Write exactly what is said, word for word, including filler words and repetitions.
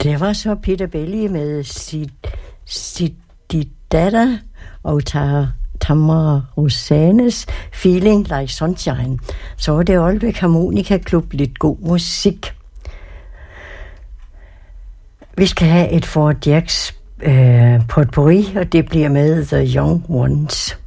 Det var så Peter Belli med sit, sit dit datter og Tara Tamara Rosanes Feeling Like Sunshine. Så var det Aalbæk Harmonika Klub, lidt god musik. Vi skal have et Fort Jacks øh, potpourri, og det bliver med The Young Ones.